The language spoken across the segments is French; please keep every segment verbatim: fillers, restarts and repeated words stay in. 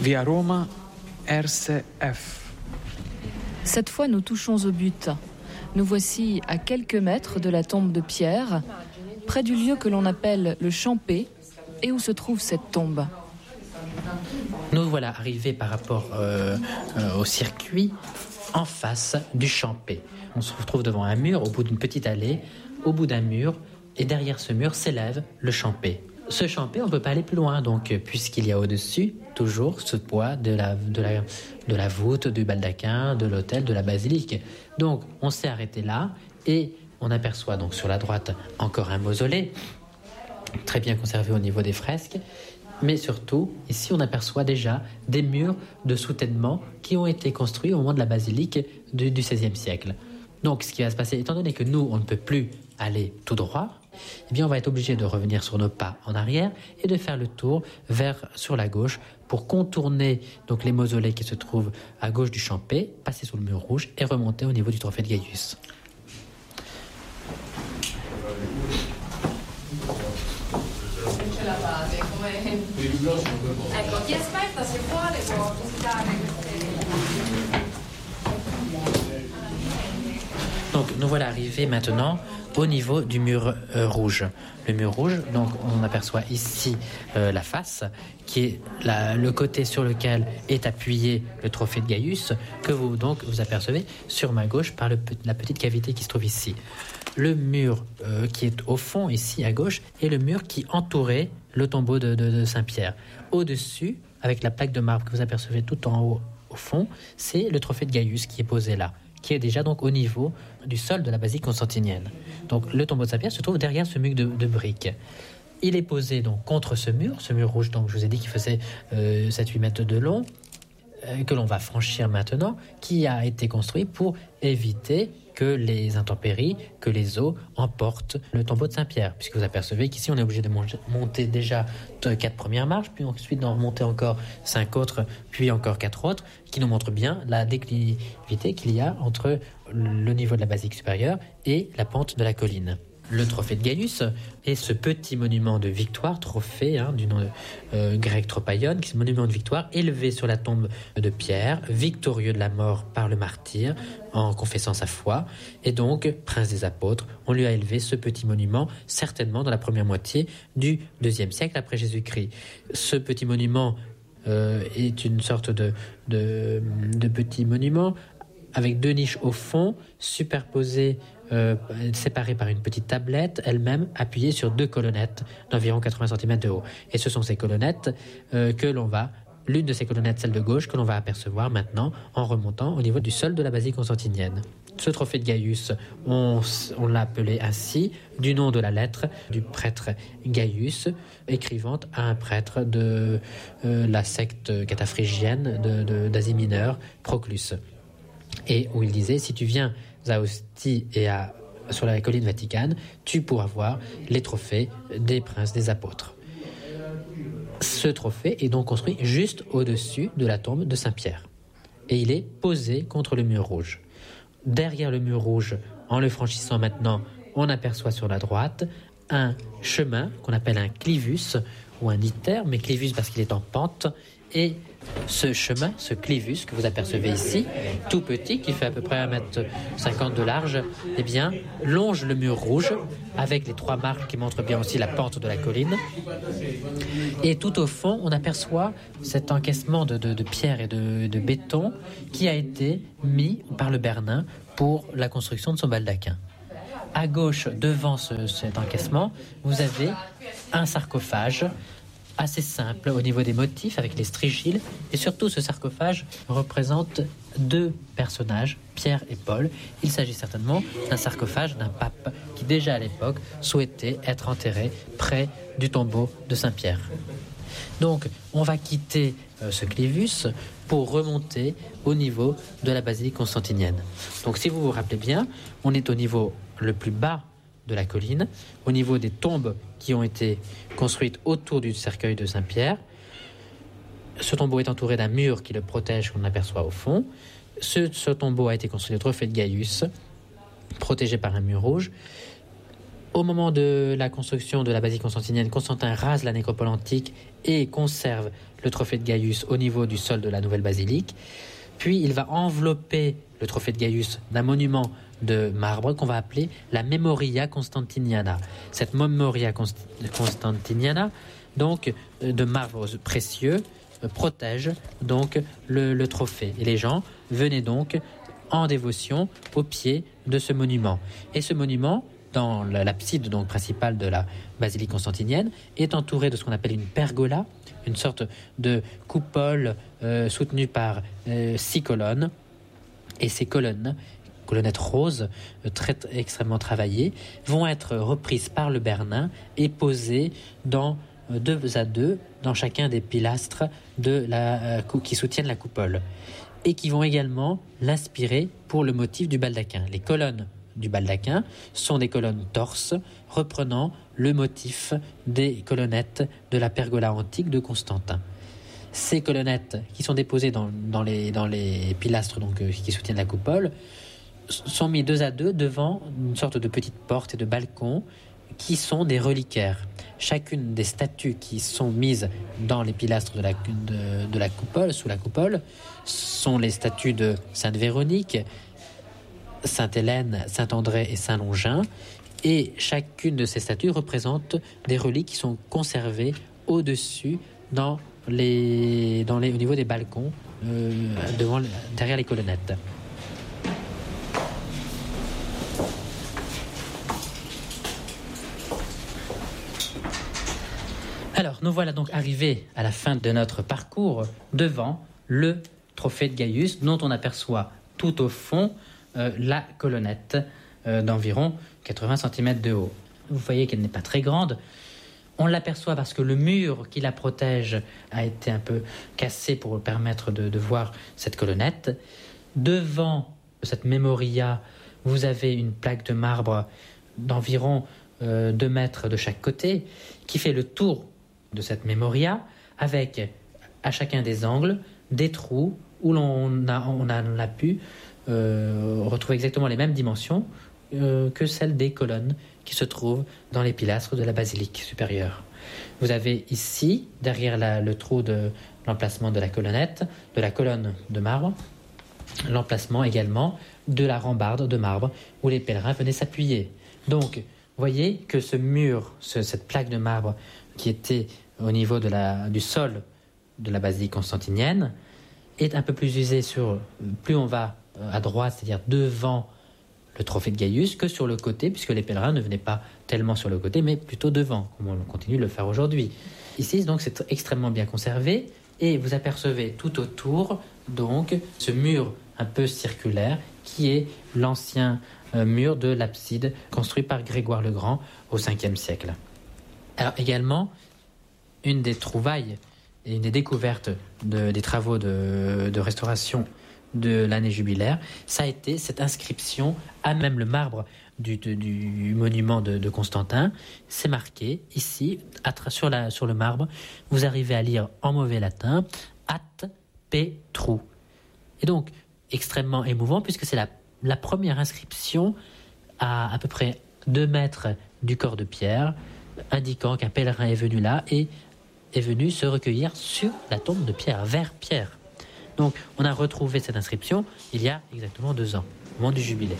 Via Roma, R C F. Cette fois, nous touchons au but. Nous voici à quelques mètres de la tombe de Pierre, près du lieu que l'on appelle le Champé, et où se trouve cette tombe. Nous voilà arrivés par rapport euh, euh, au circuit en face du Champé. On se retrouve devant un mur, au bout d'une petite allée, au bout d'un mur, et derrière ce mur s'élève le Champé. Ce Champé, on ne peut pas aller plus loin, donc, puisqu'il y a au-dessus toujours ce poids de la, de, la, de la voûte, du baldaquin, de l'autel, de la basilique. Donc, on s'est arrêté là, et on aperçoit donc sur la droite encore un mausolée, très bien conservé au niveau des fresques, mais surtout, ici, on aperçoit déjà des murs de soutènement qui ont été construits au moment de la basilique du, du seizième siècle. Donc, ce qui va se passer, étant donné que nous, on ne peut plus aller tout droit, eh bien, on va être obligé de revenir sur nos pas en arrière et de faire le tour vers sur la gauche pour contourner donc les mausolées qui se trouvent à gauche du Champé, passer sous le mur rouge et remonter au niveau du trophée de Gaius. Donc nous voilà arrivés maintenant au niveau du mur euh, rouge. Le mur rouge, donc on aperçoit ici euh, la face, qui est la, le côté sur lequel est appuyé le trophée de Gaius, que vous donc vous apercevez sur ma gauche par le, la petite cavité qui se trouve ici. Le mur euh, qui est au fond ici à gauche est le mur qui entourait le tombeau de, de, de Saint-Pierre. Au-dessus, avec la plaque de marbre que vous apercevez tout en haut au fond, c'est le trophée de Gaius qui est posé là, qui est déjà donc au niveau du sol de la basilique constantinienne. Donc le tombeau de Saint-Pierre se trouve derrière ce mur de, de briques. Il est posé donc contre ce mur, ce mur rouge, donc je vous ai dit qu'il faisait euh, sept à huit mètres de long, euh, que l'on va franchir maintenant, qui a été construit pour éviter que les intempéries, que les eaux emportent le tombeau de Saint-Pierre. Puisque vous apercevez qu'ici on est obligé de monter déjà quatre premières marches, puis ensuite d'en remonter encore cinq autres, puis encore quatre autres, qui nous montrent bien la déclivité qu'il y a entre le niveau de la basilique supérieure et la pente de la colline. Le trophée de Gaius est ce petit monument de victoire, trophée hein, du nom euh, grec tropaion, qui est ce monument de victoire élevé sur la tombe de Pierre, victorieux de la mort par le martyr en confessant sa foi, et donc prince des apôtres. On lui a élevé ce petit monument, certainement dans la première moitié du deuxième siècle après Jésus-Christ. Ce petit monument euh, est une sorte de, de, de petit monument avec deux niches au fond, superposées, euh, séparées par une petite tablette, elle-même appuyée sur deux colonnettes d'environ quatre-vingts centimètres de haut. Et ce sont ces colonnettes euh, que l'on va, l'une de ces colonnettes, celle de gauche, que l'on va apercevoir maintenant en remontant au niveau du sol de la basilique constantinienne. Ce trophée de Gaius, on, on l'a appelé ainsi, du nom de la lettre du prêtre Gaius, écrivant à un prêtre de euh, la secte cataphrygienne de, de, d'Asie mineure, Proclus. Et où il disait, si tu viens à Ostie et à, sur la colline Vaticane, tu pourras voir les trophées des princes des apôtres. Ce trophée est donc construit juste au-dessus de la tombe de Saint-Pierre. Et il est posé contre le mur rouge. Derrière le mur rouge, en le franchissant maintenant, on aperçoit sur la droite un chemin qu'on appelle un clivus ou un iter, mais clivus parce qu'il est en pente. Et ce chemin, ce clivus que vous apercevez ici, tout petit, qui fait à peu près un mètre cinquante de large, eh bien, longe le mur rouge avec les trois marques qui montrent bien aussi la pente de la colline. Et tout au fond, on aperçoit cet encaissement de, de, de pierre et de, de béton qui a été mis par le Bernin pour la construction de son baldaquin. À gauche, devant ce, cet encaissement, vous avez un sarcophage assez simple au niveau des motifs avec les strigiles, et surtout ce sarcophage représente deux personnages, Pierre et Paul. Il s'agit certainement d'un sarcophage d'un pape qui déjà à l'époque souhaitait être enterré près du tombeau de Saint-Pierre. Donc on va quitter euh, ce clivus pour remonter au niveau de la basilique constantinienne. Donc si vous vous rappelez bien, on est au niveau le plus bas de la colline, au niveau des tombes qui ont été construites autour du cercueil de Saint-Pierre. Ce tombeau est entouré d'un mur qui le protège, qu'on aperçoit au fond. Ce, ce tombeau a été construit au trophée de Gaius, protégé par un mur rouge. Au moment de la construction de la basilique constantinienne, Constantin rase la nécropole antique et conserve le trophée de Gaius au niveau du sol de la nouvelle basilique. Puis il va envelopper le trophée de Gaius d'un monument de marbre qu'on va appeler la Memoria Constantiniana. Cette Memoria Constantiniana, donc de marbre précieux, protège donc le, le trophée. Et les gens venaient donc en dévotion au pied de ce monument. Et ce monument, dans l'abside donc principale de la basilique constantinienne, est entouré de ce qu'on appelle une pergola, une sorte de coupole euh, soutenue par euh, six colonnes. Et ces colonnes, colonnettes roses, euh, très, extrêmement travaillées, vont être reprises par le Bernin et posées dans, euh, deux à deux dans chacun des pilastres de la, euh, qui soutiennent la coupole, et qui vont également l'inspirer pour le motif du baldaquin. Les colonnes du baldaquin sont des colonnes torses reprenant le motif des colonnettes de la pergola antique de Constantin. Ces colonnettes qui sont déposées dans, dans, les, dans les pilastres donc, euh, qui soutiennent la coupole sont mis deux à deux devant une sorte de petite porte et de balcon qui sont des reliquaires. Chacune des statues qui sont mises dans les pilastres de la, de, de la coupole, sous la coupole, sont les statues de Sainte Véronique, Sainte Hélène, Saint André et Saint Longin. Et chacune de ces statues représente des reliques qui sont conservées au-dessus, dans les, dans les, au niveau des balcons, euh, devant, derrière les colonnettes. Alors, nous voilà donc arrivés à la fin de notre parcours devant le trophée de Gaius, dont on aperçoit tout au fond euh, la colonnette euh, d'environ quatre-vingts centimètres de haut. Vous voyez qu'elle n'est pas très grande. On l'aperçoit parce que le mur qui la protège a été un peu cassé pour permettre de, de voir cette colonnette. Devant cette Memoria, vous avez une plaque de marbre d'environ euh, deux mètres de chaque côté qui fait le tour de cette Memoria, avec à chacun des angles des trous où l'on a, on a, on a pu euh, retrouver exactement les mêmes dimensions euh, que celles des colonnes qui se trouvent dans les pilastres de la basilique supérieure. Vous avez ici, derrière la, le trou de l'emplacement de la colonnette, de la colonne de marbre, l'emplacement également de la rambarde de marbre où les pèlerins venaient s'appuyer. Donc, vous voyez que ce mur, ce, cette plaque de marbre qui était au niveau de la, du sol de la basilique constantinienne, est un peu plus usée sur, plus on va à droite, c'est-à-dire devant le trophée de Gaius, que sur le côté, puisque les pèlerins ne venaient pas tellement sur le côté, mais plutôt devant, comme on continue de le faire aujourd'hui. Ici, donc, c'est extrêmement bien conservé, et vous apercevez tout autour, donc, ce mur un peu circulaire, qui est l'ancien euh, mur de l'abside, construit par Grégoire le Grand au cinquième siècle. Alors également, une des trouvailles et une des découvertes de, des travaux de, de restauration de l'année jubilaire, ça a été cette inscription à même le marbre du, de, du monument de, de Constantin. C'est marqué ici, à, sur, la, sur le marbre, vous arrivez à lire en mauvais latin « At Petru ». Et donc, extrêmement émouvant, puisque c'est la, la première inscription à à peu près deux mètres du corps de Pierre, indiquant qu'un pèlerin est venu là et est venu se recueillir sur la tombe de Pierre, vers Pierre. Donc, on a retrouvé cette inscription il y a exactement deux ans, au moment du jubilé.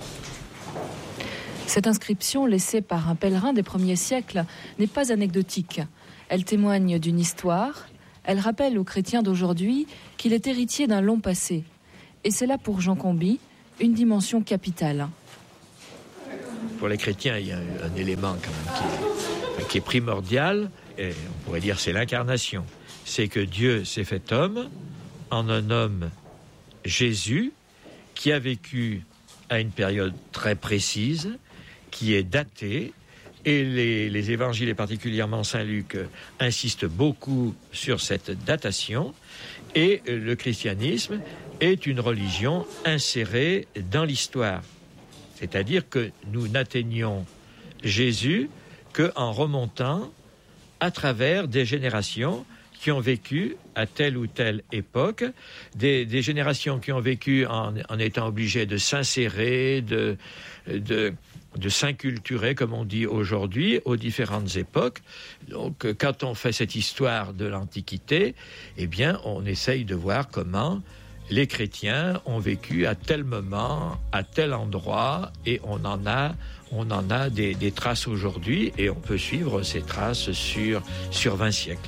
Cette inscription laissée par un pèlerin des premiers siècles n'est pas anecdotique. Elle témoigne d'une histoire. Elle rappelle aux chrétiens d'aujourd'hui qu'il est héritier d'un long passé. Et c'est là, pour Jean Comby, une dimension capitale. Pour les chrétiens, il y a un élément quand même qui est, qui est primordial, et on pourrait dire c'est l'incarnation. C'est que Dieu s'est fait homme en un homme Jésus qui a vécu à une période très précise, qui est datée, et les, les évangiles, et particulièrement Saint Luc, insistent beaucoup sur cette datation, et le christianisme est une religion insérée dans l'histoire. C'est-à-dire que nous n'atteignons Jésus qu'en remontant à travers des générations qui ont vécu à telle ou telle époque, des, des générations qui ont vécu en, en étant obligées de s'insérer, de, de, de s'inculturer, comme on dit aujourd'hui, aux différentes époques. Donc, quand on fait cette histoire de l'Antiquité, eh bien, on essaye de voir comment les chrétiens ont vécu à tel moment, à tel endroit, et on en a, on en a des, des traces aujourd'hui, et on peut suivre ces traces sur, sur vingt siècles.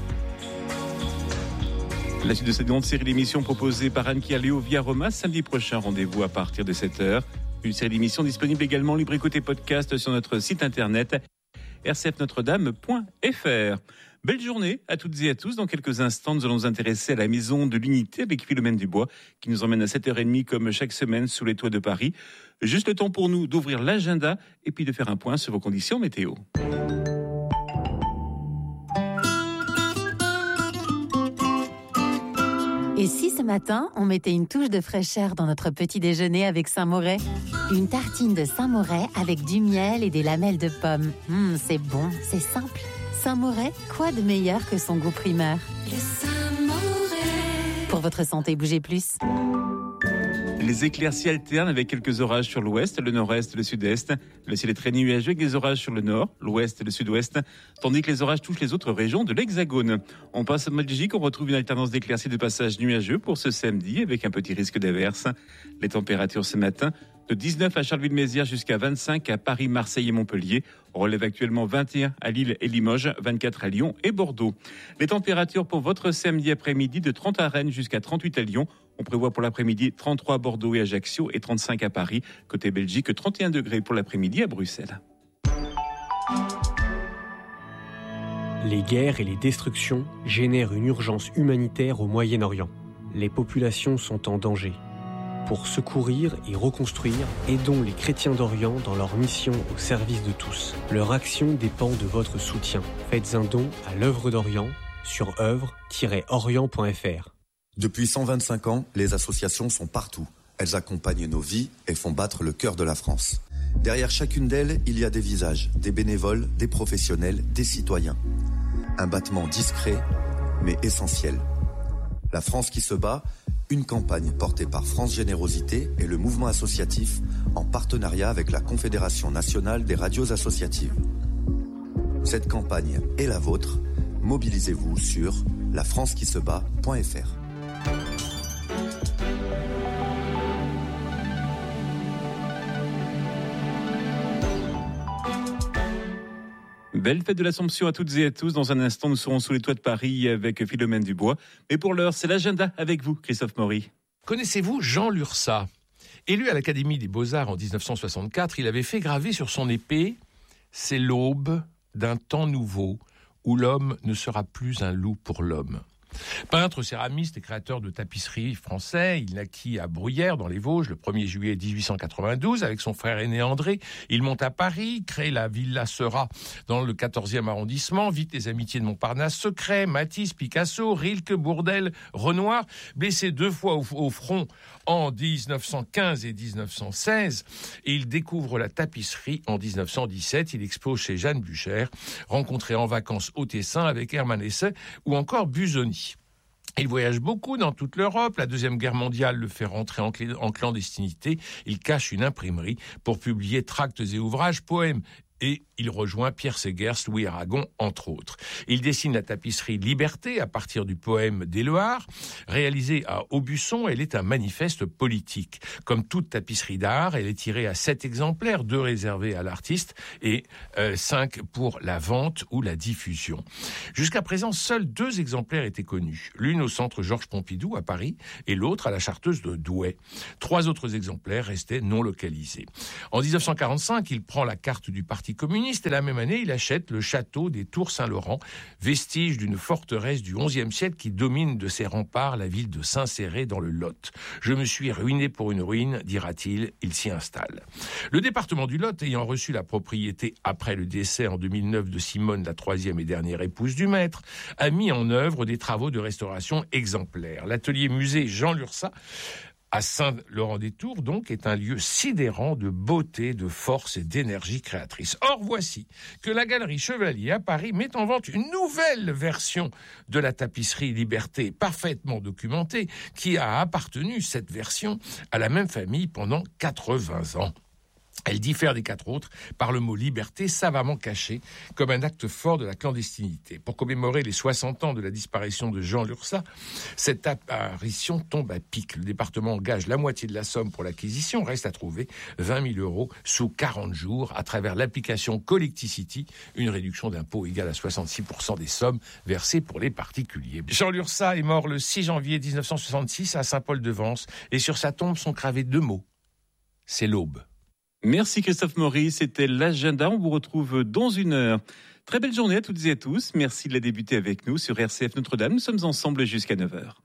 La suite de cette grande série d'émissions proposée par Anne-Claire Léo via Roma. Samedi prochain, rendez-vous à partir de sept heures. Une série d'émissions disponible également libre écoute et podcast sur notre site internet r c f notre dame point f r. Belle journée à toutes et à tous. Dans quelques instants, nous allons nous intéresser à la Maison de l'Unité avec Philomène Dubois qui nous emmène à sept heures trente comme chaque semaine sous les toits de Paris. Juste le temps pour nous d'ouvrir l'agenda et puis de faire un point sur vos conditions météo. Et si ce matin, on mettait une touche de fraîcheur dans notre petit déjeuner avec Saint-Moret ? Une tartine de Saint-Moret avec du miel et des lamelles de pommes. Mmh, c'est bon, c'est simple. Saint-Moret, quoi de meilleur que son goût primeur ? Le Saint-Moret. Pour votre santé, bougez plus. Les éclaircies alternent avec quelques orages sur l'ouest, le nord-est et le sud-est. Le ciel est très nuageux avec des orages sur le nord, l'ouest et le sud-ouest, tandis que les orages touchent les autres régions de l'Hexagone. On passe en Belgique, on retrouve une alternance d'éclaircies de passage nuageux pour ce samedi avec un petit risque d'averse. Les températures ce matin, de dix-neuf à Charleville-Mézières jusqu'à vingt-cinq à Paris, Marseille et Montpellier. On relève actuellement vingt et un à Lille et Limoges, vingt-quatre à Lyon et Bordeaux. Les températures pour votre samedi après-midi de trente à Rennes jusqu'à trente-huit à Lyon. On prévoit pour l'après-midi trente-trois à Bordeaux et Ajaccio et trente-cinq à Paris. Côté Belgique, trente et un degrés pour l'après-midi à Bruxelles. Les guerres et les destructions génèrent une urgence humanitaire au Moyen-Orient. Les populations sont en danger. Pour secourir et reconstruire, aidons les chrétiens d'Orient dans leur mission au service de tous. Leur action dépend de votre soutien. Faites un don à l'œuvre d'Orient sur œuvre tiret orient point f r. Depuis cent vingt-cinq ans, les associations sont partout. Elles accompagnent nos vies et font battre le cœur de la France. Derrière chacune d'elles, il y a des visages, des bénévoles, des professionnels, des citoyens. Un battement discret, mais essentiel. La France qui se bat, une campagne portée par France Générosité et le mouvement associatif en partenariat avec la Confédération nationale des radios associatives. Cette campagne est la vôtre. Mobilisez-vous sur la france qui se bat point f r. Belle fête de l'Assomption à toutes et à tous. Dans un instant, nous serons sous les toits de Paris avec Philomène Dubois. Mais pour l'heure, c'est l'agenda avec vous, Christophe Maury. Connaissez-vous Jean Lurçat ? Élu à l'Académie des Beaux-Arts en dix-neuf cent soixante-quatre, il avait fait graver sur son épée « C'est l'aube d'un temps nouveau où l'homme ne sera plus un loup pour l'homme ». Peintre, céramiste et créateur de tapisseries français, il naquit à Bruyères dans les Vosges le premier juillet dix-huit cent quatre-vingt-douze avec son frère aîné André. Il monte à Paris, crée la Villa Seurat dans le quatorzième arrondissement, vit les amitiés de Montparnasse, Secret, Matisse, Picasso, Rilke, Bourdelle, Renoir. Blessé deux fois au, au front en dix-neuf cent quinze et dix-neuf cent seize, et il découvre la tapisserie en dix-neuf cent dix-sept. Il expose chez Jeanne Bucher, rencontré en vacances au Tessin avec Hermann Hesse ou encore Busoni. Il voyage beaucoup dans toute l'Europe. La Deuxième Guerre mondiale le fait rentrer en, cl- en clandestinité. Il cache une imprimerie pour publier tracts et ouvrages, poèmes. Et il rejoint Pierre Segers, Louis Aragon, entre autres. Il dessine la tapisserie Liberté à partir du poème d'Éluard. Réalisée à Aubusson, elle est un manifeste politique. Comme toute tapisserie d'art, elle est tirée à sept exemplaires, deux réservés à l'artiste et euh, cinq pour la vente ou la diffusion. Jusqu'à présent, seuls deux exemplaires étaient connus. L'une au centre Georges Pompidou à Paris et l'autre à la Chartreuse de Douai. Trois autres exemplaires restaient non localisés. En dix-neuf cent quarante-cinq, il prend la carte du Parti communiste et la même année, il achète le château des Tours Saint-Laurent, vestige d'une forteresse du onzième siècle qui domine de ses remparts la ville de Saint-Céré dans le Lot. Je me suis ruiné pour une ruine, dira-t-il, il s'y installe. Le département du Lot, ayant reçu la propriété après le décès en deux mille neuf de Simone, la troisième et dernière épouse du maître, a mis en œuvre des travaux de restauration exemplaires. L'atelier musée Jean Lurçat à Saint-Laurent-des-Tours, donc, est un lieu sidérant de beauté, de force et d'énergie créatrice. Or, voici que la Galerie Chevalier à Paris met en vente une nouvelle version de la tapisserie Liberté, parfaitement documentée, qui a appartenu, cette version, à la même famille pendant quatre-vingts ans. Elle diffère des quatre autres par le mot liberté savamment caché comme un acte fort de la clandestinité. Pour commémorer les soixante ans de la disparition de Jean Lurçat, cette apparition tombe à pic. Le département engage la moitié de la somme pour l'acquisition. Reste à trouver vingt mille euros sous quarante jours à travers l'application Collecticity, une réduction d'impôt égale à soixante-six pour cent des sommes versées pour les particuliers. Jean Lurçat est mort le six janvier dix-neuf cent soixante-six à Saint-Paul-de-Vence et sur sa tombe sont gravés deux mots. C'est l'aube. Merci Christophe Maurice, c'était l'agenda, on vous retrouve dans une heure. Très belle journée à toutes et à tous, merci de la débuter avec nous sur R C F Notre-Dame, nous sommes ensemble jusqu'à neuf heures.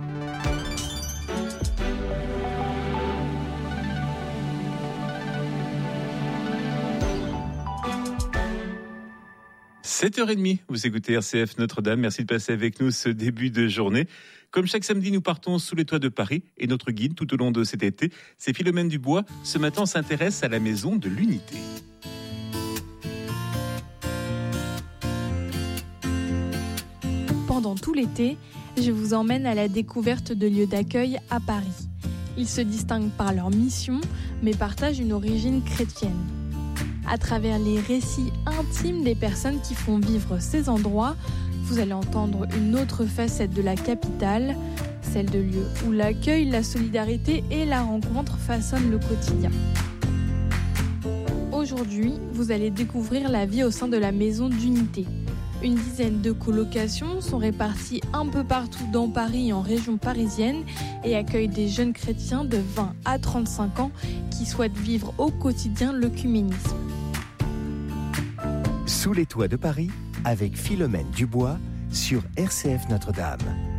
sept heures trente, vous écoutez R C F Notre-Dame, merci de passer avec nous ce début de journée. Comme chaque samedi, nous partons sous les toits de Paris et notre guide tout au long de cet été, c'est Philomène Dubois. Ce matin, on s'intéresse à la Maison de l'Unité. Pendant tout l'été, je vous emmène à la découverte de lieux d'accueil à Paris. Ils se distinguent par leur mission, mais partagent une origine chrétienne. À travers les récits intimes des personnes qui font vivre ces endroits, vous allez entendre une autre facette de la capitale, celle de lieux où l'accueil, la solidarité et la rencontre façonnent le quotidien. Aujourd'hui, vous allez découvrir la vie au sein de la Maison d'Unité. Une dizaine de colocations sont réparties un peu partout dans Paris et en région parisienne et accueillent des jeunes chrétiens de vingt à trente-cinq ans qui souhaitent vivre au quotidien l'œcuménisme. Sous les toits de Paris, avec Philomène Dubois sur R C F Notre-Dame.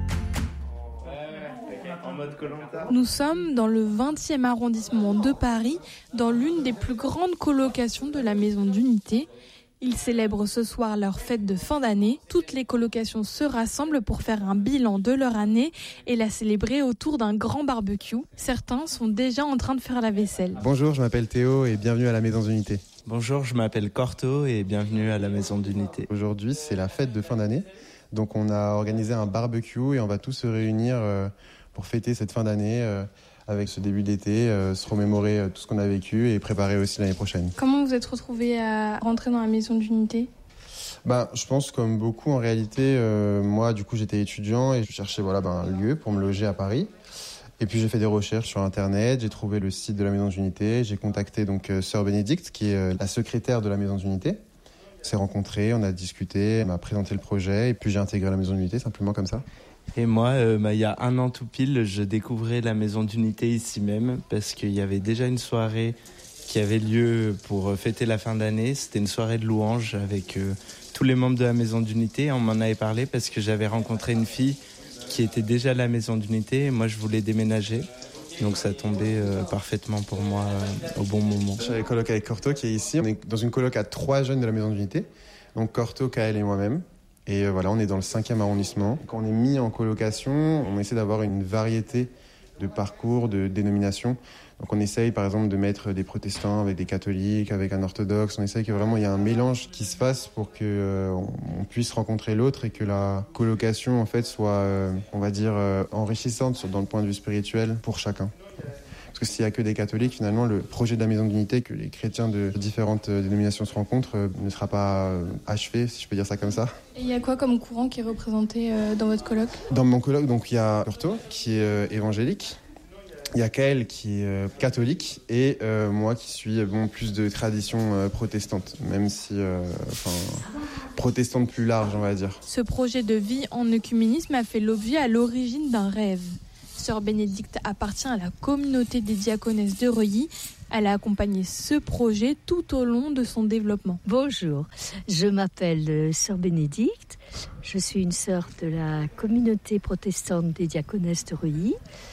Nous sommes dans le vingtième arrondissement de Paris, dans l'une des plus grandes colocations de la Maison d'Unité. Ils célèbrent ce soir leur fête de fin d'année. Toutes les colocations se rassemblent pour faire un bilan de leur année et la célébrer autour d'un grand barbecue. Certains sont déjà en train de faire la vaisselle. Bonjour, je m'appelle Théo et bienvenue à la Maison d'Unité. Bonjour, je m'appelle Corto et bienvenue à la Maison d'Unité. Aujourd'hui, c'est la fête de fin d'année. Donc on a organisé un barbecue et on va tous se réunir pour fêter cette fin d'année avec ce début d'été, se remémorer tout ce qu'on a vécu et préparer aussi l'année prochaine. Comment vous êtes retrouvés à rentrer dans la Maison d'Unité ? Ben, je pense comme beaucoup en réalité, euh, moi du coup j'étais étudiant et je cherchais voilà, ben, un lieu pour me loger à Paris. Et puis j'ai fait des recherches sur internet, j'ai trouvé le site de la Maison d'Unité, j'ai contacté donc euh, Sœur Bénédicte qui est euh, la secrétaire de la Maison d'Unité. On s'est rencontrés, on a discuté, elle m'a présenté le projet et puis j'ai intégré la Maison d'Unité simplement comme ça. Et moi, euh, bah, il y a un an tout pile, je découvrais la Maison d'Unité ici même parce qu'il y avait déjà une soirée qui avait lieu pour fêter la fin d'année. C'était une soirée de louanges avec euh, tous les membres de la Maison d'Unité. On m'en avait parlé parce que j'avais rencontré une fille qui était déjà à la Maison d'Unité et moi je voulais déménager. Donc ça tombait euh, parfaitement pour moi euh, au bon moment. Je suis avec coloc avec Corto qui est ici. On est dans une coloc à trois jeunes de la Maison d'Unité. Donc Corto, Kael et moi-même. Et euh, voilà, on est dans le cinquième arrondissement. Quand on est mis en colocation, on essaie d'avoir une variété de parcours, de dénominations. Donc on essaye par exemple de mettre des protestants avec des catholiques, avec un orthodoxe. On essaye que vraiment il y ait un mélange qui se fasse pour que euh, on puisse rencontrer l'autre et que la colocation en fait soit, euh, on va dire, euh, enrichissante sur, dans le point de vue spirituel pour chacun. Parce que s'il n'y a que des catholiques, finalement, le projet de la Maison d'Unité, que les chrétiens de différentes euh, dénominations se rencontrent, euh, ne sera pas euh, achevé, si je peux dire ça comme ça. Et il y a quoi comme courant qui est représenté euh, dans votre colloque ? Dans mon colloque, donc il y a Corto qui est euh, évangélique. Il y a Kael qui est euh, catholique et euh, moi qui suis bon, plus de tradition euh, protestante, même si euh, enfin, protestante plus large, on va dire. Ce projet de vie en œcuménisme a fait l'objet à l'origine d'un rêve. Sœur Bénédicte appartient à la communauté des diaconesses de Reuilly. Elle a accompagné ce projet tout au long de son développement. Bonjour, je m'appelle Sœur Bénédicte. Je suis une sœur de la communauté protestante des diaconesses de Reuilly.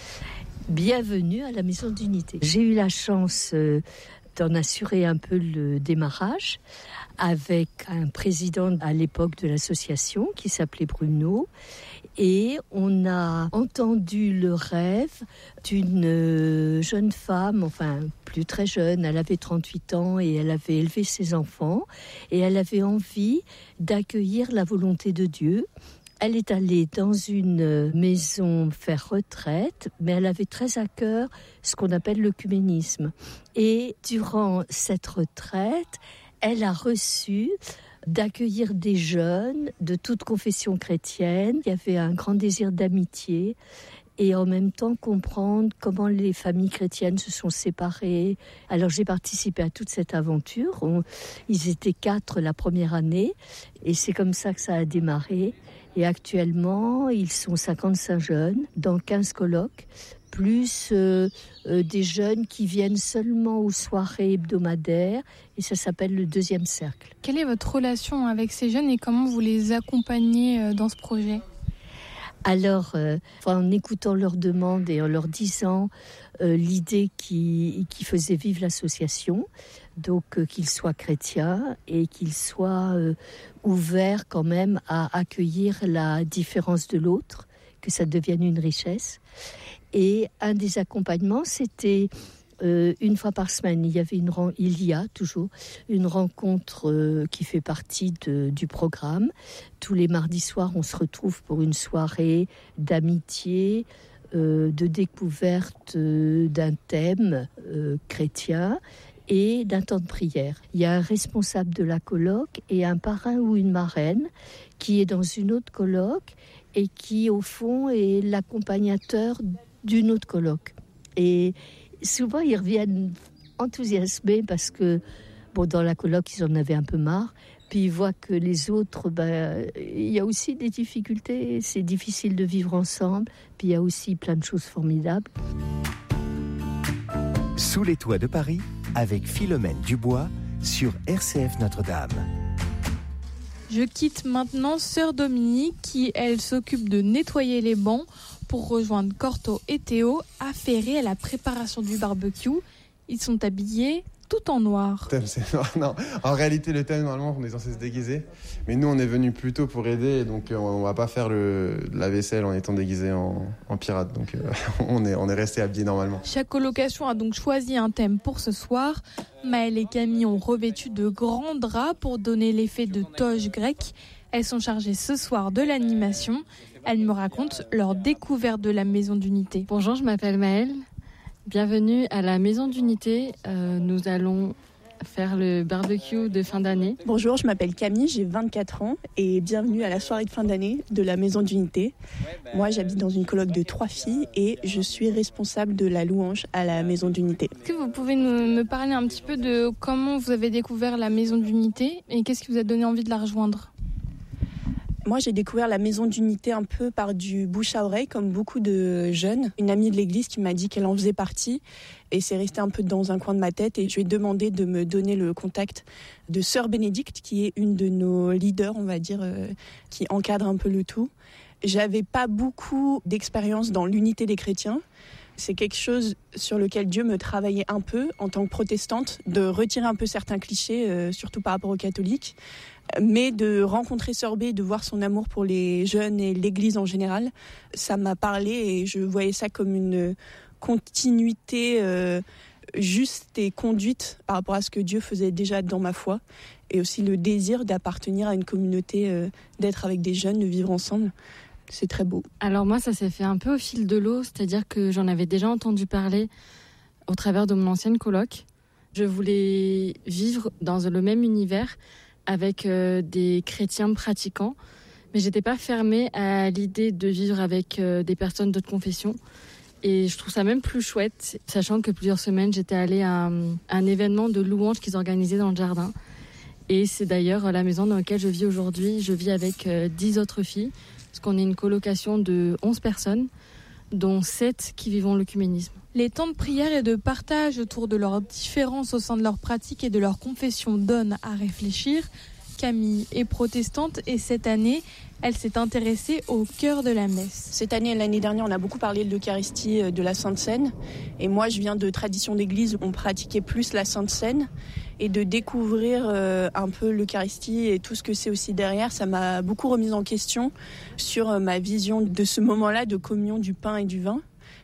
Bienvenue à la Maison d'Unité. J'ai eu la chance euh, d'en assurer un peu le démarrage avec un président à l'époque de l'association qui s'appelait Bruno. Et on a entendu le rêve d'une jeune femme, enfin plus très jeune, elle avait trente-huit ans et elle avait élevé ses enfants et elle avait envie d'accueillir la volonté de Dieu. Elle est allée dans une maison faire retraite, mais elle avait très à cœur ce qu'on appelle l'œcuménisme. Et durant cette retraite, elle a reçu d'accueillir des jeunes de toute confession chrétienne. Il y avait un grand désir d'amitié et en même temps comprendre comment les familles chrétiennes se sont séparées. Alors j'ai participé à toute cette aventure. On, ils étaient quatre la première année et c'est comme ça que ça a démarré. Et actuellement, ils sont cinquante-cinq jeunes dans quinze colloques, plus euh, euh, des jeunes qui viennent seulement aux soirées hebdomadaires, et ça s'appelle le deuxième cercle. Quelle est votre relation avec ces jeunes et comment vous les accompagnez dans ce projet ? Alors, euh, en écoutant leurs demandes et en leur disant euh, l'idée qui, qui faisait vivre l'association, donc euh, qu'ils soient chrétiens et qu'ils soient euh, ouverts quand même à accueillir la différence de l'autre, que ça devienne une richesse. Et un des accompagnements, c'était euh, une fois par semaine, il y avait une il y a toujours une rencontre euh, qui fait partie de, du programme. Tous les mardis soirs, on se retrouve pour une soirée d'amitié, euh, de découverte euh, d'un thème euh, chrétien et d'un temps de prière. Il y a un responsable de la colloque et un parrain ou une marraine qui est dans une autre colloque et qui, au fond, est l'accompagnateur d'une autre colloque. Et souvent, ils reviennent enthousiasmés parce que, bon, dans la colloque, ils en avaient un peu marre. Puis ils voient que les autres, ben, il y a aussi des difficultés. C'est difficile de vivre ensemble. Puis il y a aussi plein de choses formidables. Sous les toits de Paris, avec Philomène Dubois sur R C F Notre-Dame. Je quitte maintenant Sœur Dominique qui, elle, s'occupe de nettoyer les bancs pour rejoindre Corto et Théo affairés à la préparation du barbecue. Ils sont habillés tout en noir. Le thème, c'est noir. Non, en réalité, le thème, normalement, on est censé se déguiser. Mais nous, on est venus plus tôt pour aider, donc euh, on va pas faire le, la vaisselle en étant déguisé en, en pirate. Donc euh, on est, on est resté habillés normalement. Chaque colocation a donc choisi un thème pour ce soir. Maëlle et Camille ont revêtu de grands draps pour donner l'effet de toge grecque. Elles sont chargées ce soir de l'animation. Elles me racontent leur découverte de la Maison d'Unité. Bonjour, je m'appelle Maëlle. Bienvenue à la Maison d'Unité. Euh, nous allons faire le barbecue de fin d'année. Bonjour, je m'appelle Camille, j'ai vingt-quatre ans et bienvenue à la soirée de fin d'année de la Maison d'Unité. Moi, j'habite dans une coloc de trois filles et je suis responsable de la louange à la Maison d'Unité. Est-ce que vous pouvez nous, me parler un petit peu de comment vous avez découvert la Maison d'Unité et qu'est-ce qui vous a donné envie de la rejoindre ? Moi, j'ai découvert la Maison d'Unité un peu par du bouche à oreille, comme beaucoup de jeunes. Une amie de l'église qui m'a dit qu'elle en faisait partie et c'est resté un peu dans un coin de ma tête. Et je lui ai demandé de me donner le contact de Sœur Bénédicte, qui est une de nos leaders, on va dire, euh, qui encadre un peu le tout. J'avais pas beaucoup d'expérience dans l'unité des chrétiens. C'est quelque chose sur lequel Dieu me travaillait un peu en tant que protestante, de retirer un peu certains clichés, euh, surtout par rapport aux catholiques. Mais de rencontrer Sœur B, de voir son amour pour les jeunes et l'Église en général, ça m'a parlé et je voyais ça comme une continuité euh, juste et conduite par rapport à ce que Dieu faisait déjà dans ma foi. Et aussi le désir d'appartenir à une communauté, euh, d'être avec des jeunes, de vivre ensemble. C'est très beau. Alors moi, ça s'est fait un peu au fil de l'eau, c'est-à-dire que j'en avais déjà entendu parler au travers de mon ancienne coloc. Je voulais vivre dans le même univers avec euh, des chrétiens pratiquants, mais j'étais pas fermée à l'idée de vivre avec euh, des personnes d'autres confessions. Et je trouve ça même plus chouette, sachant que plusieurs semaines, j'étais allée à un, à un événement de louange qu'ils organisaient dans le jardin. Et c'est d'ailleurs la maison dans laquelle je vis aujourd'hui. Je vis avec euh, dix autres filles, parce qu'on est une colocation de onze personnes, dont sept qui vivent l'œcuménisme. Les temps de prière et de partage autour de leurs différences au sein de leur pratique et de leur confession donnent à réfléchir. Camille est protestante et cette année, elle s'est intéressée au cœur de la messe. Cette année et l'année dernière, on a beaucoup parlé de l'Eucharistie, de la Sainte Seine. Et moi, je viens de tradition d'église où on pratiquait plus la Sainte Seine. Et de découvrir euh, un peu l'Eucharistie et tout ce que c'est aussi derrière, ça m'a beaucoup remise en question sur euh, ma vision de ce moment-là de communion du pain et du vin.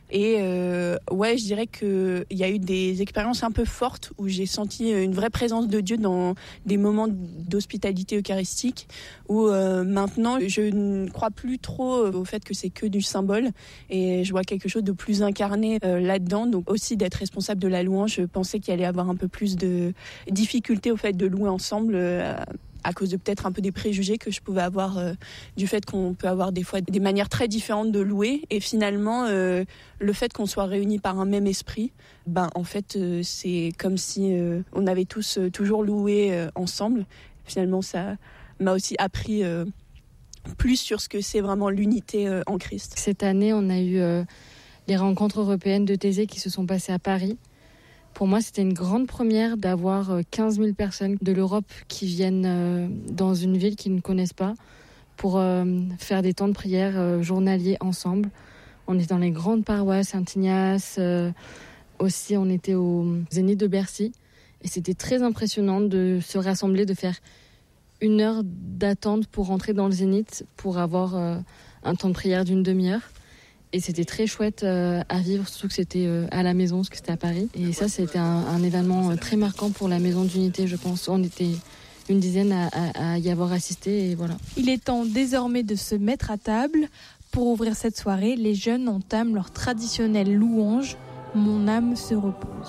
Et euh, ouais, je dirais qu'il y a eu des expériences un peu fortes où j'ai senti une vraie présence de Dieu dans des moments d'hospitalité eucharistique, où euh, maintenant je ne crois plus trop au fait que c'est que du symbole et je vois quelque chose de plus incarné euh, là-dedans. Donc aussi d'être responsable de la louange, je pensais qu'il allait y avoir un peu plus de difficulté au fait de louer ensemble. Euh, à cause de peut-être un peu des préjugés que je pouvais avoir euh, du fait qu'on peut avoir des fois des manières très différentes de louer. Et finalement, euh, le fait qu'on soit réunis par un même esprit, ben, en fait, euh, c'est comme si euh, on avait tous euh, toujours loué euh, ensemble. Finalement, ça m'a aussi appris euh, plus sur ce que c'est vraiment l'unité euh, en Christ. Cette année, on a eu euh, les rencontres européennes de Thésée qui se sont passées à Paris. Pour moi, c'était une grande première d'avoir quinze mille personnes de l'Europe qui viennent dans une ville qu'ils ne connaissent pas pour faire des temps de prière journaliers ensemble. On est dans les grandes paroisses, Saint-Ignace, aussi on était au Zénith de Bercy. Et c'était très impressionnant de se rassembler, de faire une heure d'attente pour rentrer dans le Zénith, pour avoir un temps de prière d'une demi-heure. Et c'était très chouette euh, à vivre, surtout que c'était euh, à la maison, parce que c'était à Paris. Et ça, c'était un, un événement euh, très marquant pour la Maison d'Unité, je pense. On était une dizaine à, à, à y avoir assisté, et voilà. Il est temps désormais de se mettre à table. Pour ouvrir cette soirée, les jeunes entament leur traditionnelle louange « Mon âme se repose ».